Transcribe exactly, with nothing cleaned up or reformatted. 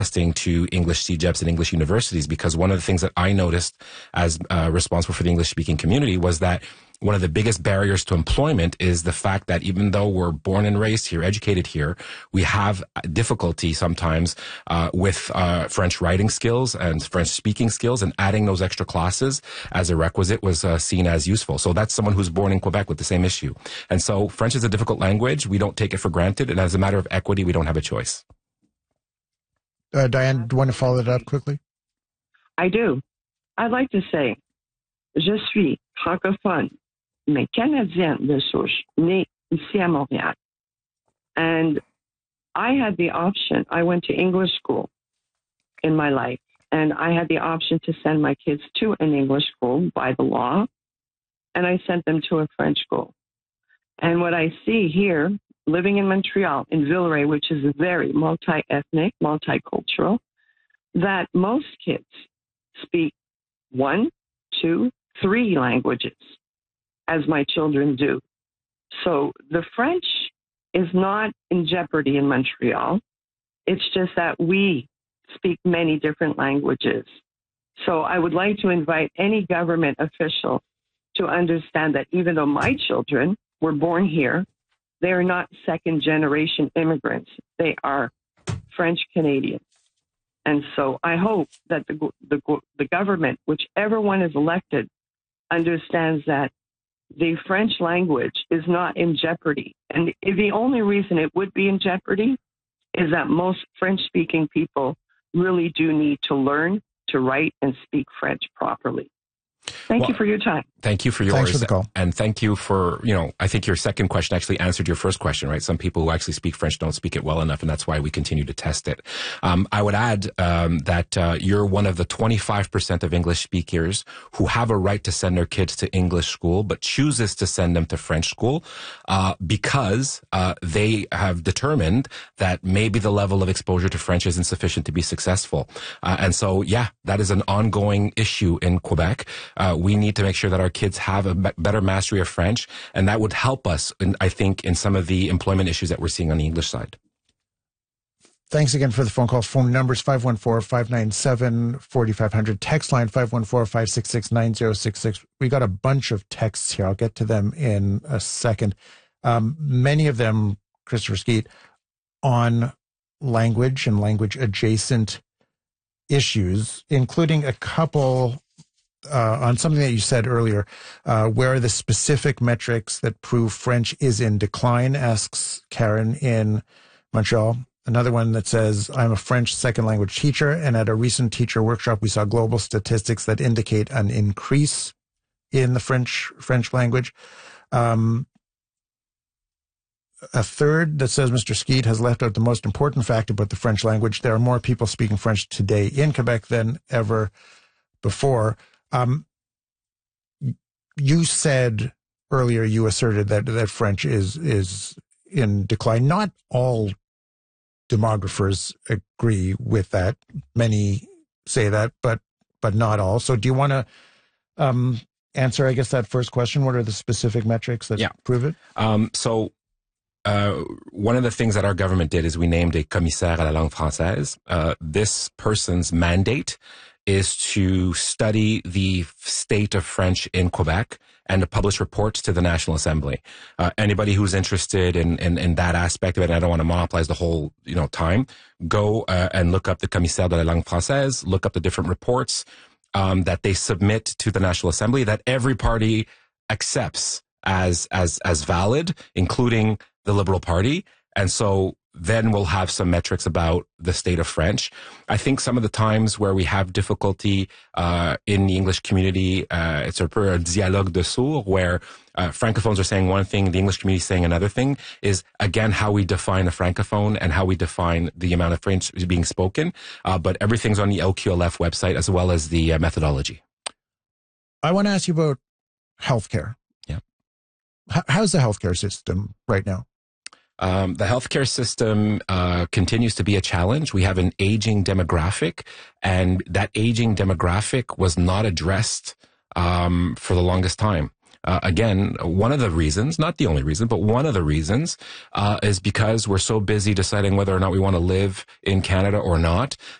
testing to English C G E Ps and English universities, because one of the things that I noticed as uh, responsible for the English speaking community was that one of the biggest barriers to employment is the fact that even though we're born and raised here, educated here, we have difficulty sometimes uh, with uh, French writing skills and French speaking skills, and adding those extra classes as a requisite was uh, seen as useful. So that's someone who's born in Quebec with the same issue. And so French is a difficult language. We don't take it for granted. And as a matter of equity, we don't have a choice. Uh, Diane, do you want to follow that up quickly? I do. I'd like to say, je suis francophone, mais canadienne de souche, née ici à Montréal. And I had the option. I went to English school in my life, and I had the option to send my kids to an English school by the law, and I sent them to a French school. And what I see here, living in Montreal, in Villeray, which is very multi-ethnic, multicultural, that most kids speak one, two, three languages, as my children do. So the French is not in jeopardy in Montreal. It's just that we speak many different languages. So I would like to invite any government official to understand that even though my children were born here, they are not second generation immigrants. They are French Canadians. And so I hope that the, the, the government, whichever one is elected, understands that the French language is not in jeopardy. And the only reason it would be in jeopardy is that most French-speaking people really do need to learn to write and speak French properly. Thank well, you for your time. Thank you for yours. Thanks for the call. And thank you for, you know, I think your second question actually answered your first question, right? Some people who actually speak French don't speak it well enough, and that's why we continue to test it. Um, I would add um, that uh, you're one of the twenty-five percent of English speakers who have a right to send their kids to English school, but chooses to send them to French school uh, because uh, they have determined that maybe the level of exposure to French isn't sufficient to be successful. Uh, and so, yeah, that is an ongoing issue in Quebec. Uh, we need to make sure that our kids have a better mastery of French, and that would help us, in, I think, in some of the employment issues that we're seeing on the English side. Thanks again for the phone call. Phone numbers five one four, five nine seven, four five zero zero. Text line five one four, five six six, nine zero six six. We got a bunch of texts here. I'll get to them in a second. Um, many of them, Christopher Skeet, on language and language adjacent issues, including a couple Uh, on something that you said earlier. Uh, where are the specific metrics that prove French is in decline, asks Karen in Montreal. Another one that says, I'm a French second language teacher, and at a recent teacher workshop, we saw global statistics that indicate an increase in the French French language. Um, a third that says Mister Skeet has left out the most important fact about the French language. There are more people speaking French today in Quebec than ever before. Um, you said earlier, you asserted that, that French is, is in decline. Not all demographers agree with that. Many say that, but, but not all. So do you want to, um, answer, I guess, that first question? What are the specific metrics that yeah. prove it? Um, so, Uh, one of the things that our government did is we named a commissaire à la langue française. Uh, this person's mandate is to study the state of French in Quebec and to publish reports to the National Assembly. Uh, anybody who's interested in, in, in that aspect of it, and I don't want to monopolize the whole, you know, time, go uh, and look up the commissaire de la langue française, look up the different reports um, that they submit to the National Assembly that every party accepts as, as, as valid, including the Liberal Party. And so then we'll have some metrics about the state of French. I think some of the times where we have difficulty uh, in the English community, uh, it's a, a dialogue de sourds, where uh, francophones are saying one thing, the English community is saying another thing, is again how we define a francophone and how we define the amount of French being spoken. Uh, but everything's on the L Q L F website as well as the uh, methodology. I want to ask you about healthcare. Yeah. H- how's the healthcare system right now? Um, the healthcare system uh, continues to be a challenge. We have an aging demographic, and that aging demographic was not addressed um, for the longest time. Uh, again, one of the reasons, not the only reason, but one of the reasons uh, is because we're so busy deciding whether or not we want to live in Canada or not,